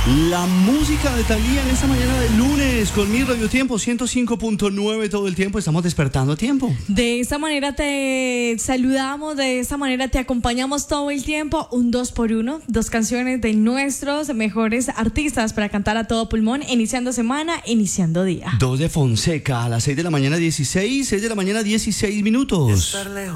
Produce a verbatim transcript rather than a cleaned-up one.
La música de Thalía en esta mañana de lunes con mi Radio Tiempo ciento cinco punto nueve todo el tiempo. Estamos despertando a tiempo. De esta manera te saludamos, de esta manera te acompañamos todo el tiempo. Un dos por uno, dos canciones de nuestros mejores artistas para cantar a todo pulmón, iniciando semana, iniciando día. Dos de Fonseca a las seis de la mañana dieciséis, seis de la mañana dieciséis minutos.